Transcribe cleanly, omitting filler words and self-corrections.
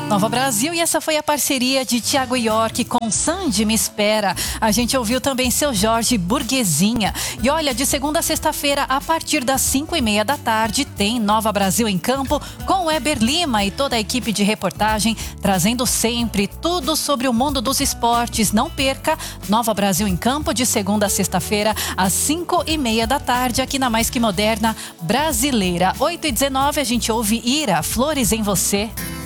Nova Brasil, e essa foi a parceria de Thiago York com Sandy Me Espera. A gente ouviu também Seu Jorge, Burguesinha. E olha, de segunda a sexta-feira, a partir das 5:30 da tarde, tem Nova Brasil em Campo com o Weber Lima e toda a equipe de reportagem, trazendo sempre tudo sobre o mundo dos esportes. Não perca Nova Brasil em Campo, de segunda a sexta-feira, às 5:30 da tarde, aqui na Mais Que Moderna Brasileira. 8:19, a gente ouve Ira, Flores em Você.